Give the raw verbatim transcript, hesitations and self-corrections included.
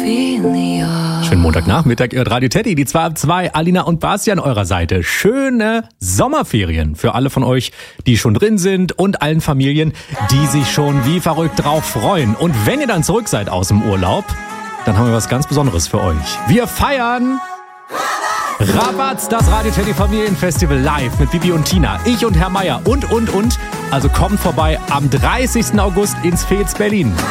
Schönen Montagnachmittag, ihr hört Radio Teddy, die zwei ab zwei, Alina und Basti an eurer Seite. Schöne Sommerferien für alle von euch, die schon drin sind und allen Familien, die sich schon wie verrückt drauf freuen. Und wenn ihr dann zurück seid aus dem Urlaub, dann haben wir was ganz Besonderes für euch. Wir feiern Rabatz, das Radio Teddy Familienfestival live mit Bibi und Tina, ich und Herr Meier und, und, und. Also kommt vorbei am dreißigsten August ins Fez Berlin.